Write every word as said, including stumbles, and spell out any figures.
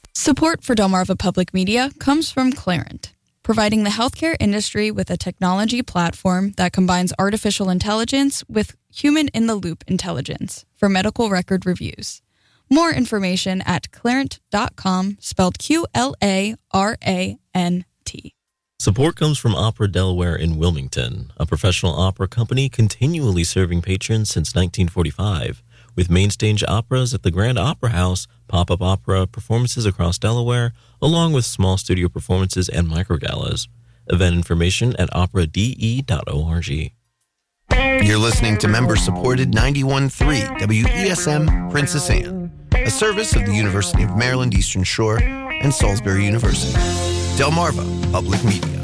Support for Delmarva Public Media comes from Clarent, providing the healthcare industry with a technology platform that combines artificial intelligence with human-in-the-loop intelligence for medical record reviews. More information at clarent dot com, spelled Q L A R A N T. Support comes from Opera Delaware in Wilmington, a professional opera company continually serving patrons since nineteen forty-five, with main stage operas at the Grand Opera House, pop-up opera performances across Delaware, along with small studio performances and microgalas. Event information at opera d e dot org. You're listening to member-supported ninety-one point three W E S M Princess Anne, a service of the University of Maryland Eastern Shore and Salisbury University. Delmarva Public Media.